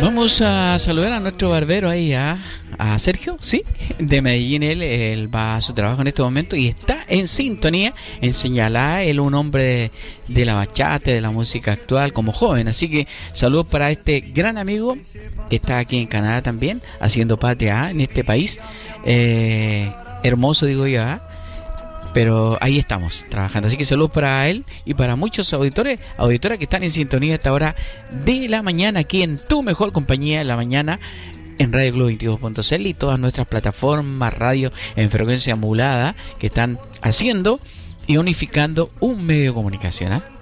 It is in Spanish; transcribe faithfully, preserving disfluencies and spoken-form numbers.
Vamos a saludar a nuestro barbero ahí, a, a Sergio, ¿sí? De Medellín. Él, él va a su trabajo en este momento y está en sintonía, en señalar. Él un hombre de, de la bachata, de la música actual, como joven. Así que saludos para este gran amigo que está aquí en Canadá también, haciendo patria en este país. Eh, hermoso, digo yo, ¿eh? Pero ahí estamos trabajando. Así que saludos para él y para muchos auditores, auditoras que están en sintonía a esta hora de la mañana, aquí en tu mejor compañía de la mañana, en Radio Globo veintidós punto c l y todas nuestras plataformas, radio en frecuencia modulada que están haciendo y unificando un medio de comunicación, ¿eh?